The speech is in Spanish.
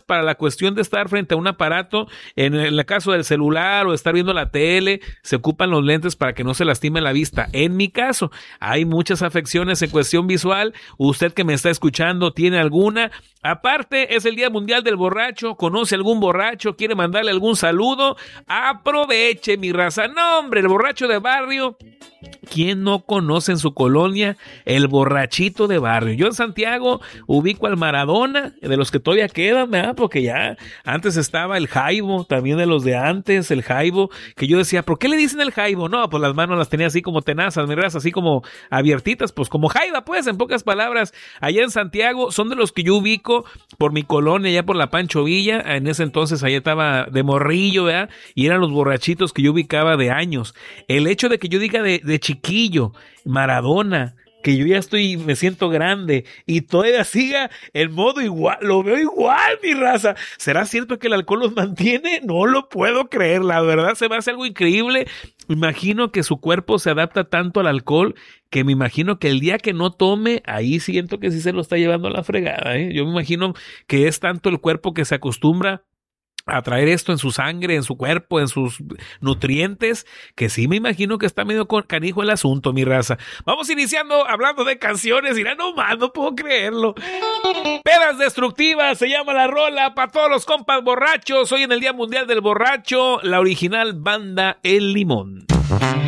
para la cuestión de estar frente a un aparato. En el caso del celular o estar viendo la tele, se ocupan los lentes para que no se lastime la vista. En mi caso, hay muchas afecciones en cuestión visual. Usted que me está escuchando, ¿tiene alguna? Aparte, es el Día Mundial del Borracho. ¿Conoce algún borracho? ¿Quiere mandarle algún saludo? Aproveche, mi raza. No, hombre, el borracho de barrio. ¿Quién no conoce en su colonia el borrachito de barrio? Yo en Santiago ubico al Maradona, de los que todavía quedan, ¿verdad? Porque ya antes estaba el Jaibo, también de los de antes, el Jaibo, que yo decía, ¿por qué le dicen el Jaibo? No, pues las manos las tenía así como tenazas, mi raza, así como abiertitas, pues como Jaiba, pues, en pocas palabras. Allá en Santiago son de los que yo ubico por mi colonia, allá por la Pancho Villa. En ese entonces allá estaba de morrillo, ¿verdad? Y eran los borrachitos que yo ubicaba de años. El hecho de que yo diga de chiquillo, Maradona, que yo ya me siento grande y todavía siga en modo igual, lo veo igual, mi raza. ¿Será cierto que el alcohol los mantiene? No lo puedo creer, la verdad se me hace algo increíble. Me imagino que su cuerpo se adapta tanto al alcohol que me imagino que el día que no tome, ahí siento que sí se lo está llevando a la fregada, ¿eh? Yo me imagino que es tanto el cuerpo que se acostumbra a traer esto en su sangre, en su cuerpo, en sus nutrientes, que sí me imagino que está medio canijo el asunto, mi raza. Vamos iniciando hablando de canciones, y no más, no puedo creerlo. Pedas Destructivas se llama la rola, para todos los compas borrachos, hoy en el Día Mundial del Borracho, la original banda El Limón.